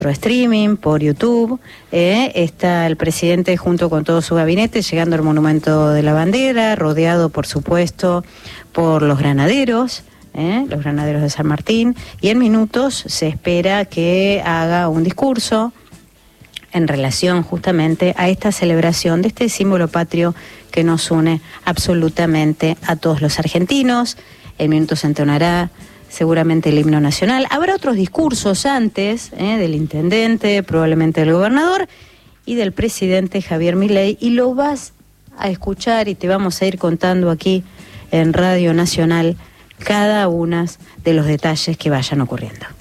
streaming, por YouTube. Está el presidente junto con todo su gabinete llegando al Monumento de la Bandera, rodeado, por supuesto, por los granaderos de San Martín, y en minutos se espera que haga un discurso en relación justamente a esta celebración de este símbolo patrio que nos une absolutamente a todos los argentinos. En minutos se entonará seguramente el himno nacional. Habrá otros discursos antes, del intendente, probablemente del gobernador y del presidente Javier Milei, y lo vas a escuchar y te vamos a ir contando aquí en Radio Nacional cada uno de los detalles que vayan ocurriendo.